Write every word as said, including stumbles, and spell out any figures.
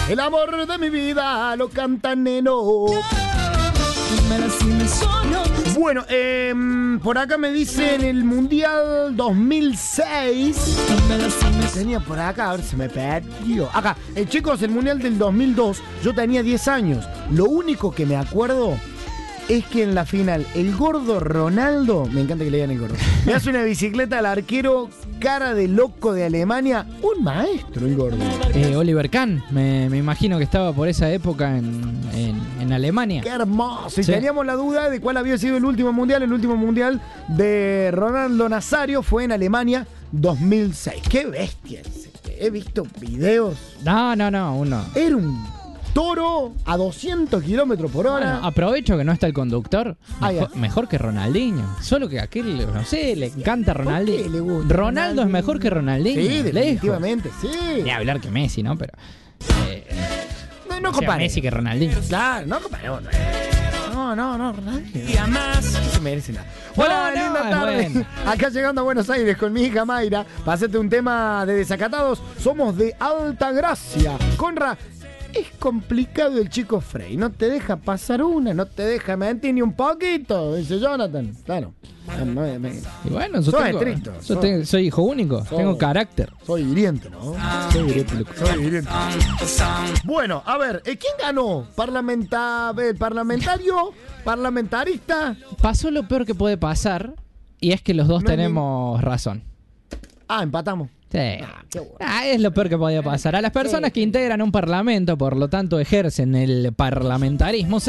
El amor de mi vida lo canta Neno. Bueno, eh, por acá me dicen el Mundial dos mil seis. Tenía por acá, a ver, se me perdió. Acá, eh, chicos, el Mundial del dos mil dos, yo tenía diez años. Lo único que me acuerdo es que en la final, el gordo Ronaldo, me encanta que le digan el gordo, le hace una bicicleta al arquero, cara de loco de Alemania. Un maestro el gordo. Eh, Oliver Kahn, me, me imagino que estaba por esa época en, en, en Alemania. ¡Qué hermoso! Y sí. teníamos la duda de cuál había sido el último mundial. El último mundial de Ronaldo Nazario fue en Alemania dos mil seis. ¡Qué bestia! He visto videos. No, no, no, uno. Era un toro a doscientos kilómetros por hora. Bueno, aprovecho que no está el conductor. Ay, Mejor, ay. mejor que Ronaldinho. Solo que a aquel, no sé, le encanta ¿Por qué Ronaldinho. le gusta Ronaldo es mejor que Ronaldinho. Sí, lejos. definitivamente, sí. Ni hablar que Messi, ¿no? Pero. Eh, No, no o sea, comparé. Messi que Ronaldinho. Claro, no comparé. No, no, no, Ronaldo. Y además. No se merece nada. Hola, No, no, linda es tarde. bueno. Acá llegando a Buenos Aires con mi hija Mayra. Pasate un tema de Desacatados. Somos de Altagracia. Conra. Es complicado el chico Frey, no te deja pasar una, no te deja mentir ni un poquito, dice Jonathan. Claro. Me, me, Y bueno, yo sos tengo, estricto. yo sos- tengo- soy hijo único, sos- tengo carácter. Soy hiriente, ¿no? Soy hiriente, loco. Soy hiriente. Bueno, a ver, ¿eh, ¿quién ganó? Parlamenta eh, ¿Parlamentario? ¿Parlamentarista? Pasó lo peor que puede pasar y es que los dos No hay tenemos razón. Ah, empatamos. Sí. Ah, qué bueno. Ah, es lo peor que podía pasar. A las personas que integran un parlamento, por lo tanto ejercen el parlamentarismo,